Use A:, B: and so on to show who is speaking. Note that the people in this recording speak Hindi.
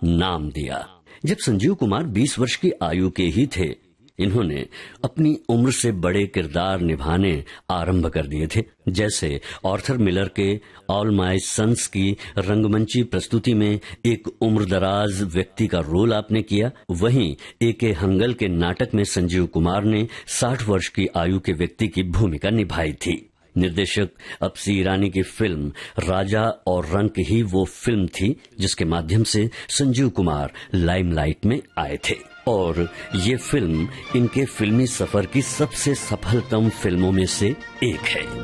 A: नाम दिया। जब संजीव कुमार 20 वर्ष की आयु के ही थे, इन्होंने अपनी उम्र से बड़े किरदार निभाने आरंभ कर दिए थे। जैसे आर्थर मिलर के ऑल माय सन्स की रंगमंची प्रस्तुति में एक उम्रदराज व्यक्ति का रोल आपने किया, वहीं ए.के. हंगल के नाटक में संजीव कुमार ने 60 वर्ष की आयु के व्यक्ति की भूमिका निभाई थी। निर्देशक अपसी ईरानी की फिल्म राजा और रंक ही वो फिल्म थी जिसके माध्यम से संजीव कुमार लाइमलाइट में आए थे, और ये फिल्म इनके फिल्मी सफर की सबसे सफलतम फिल्मों में से एक है।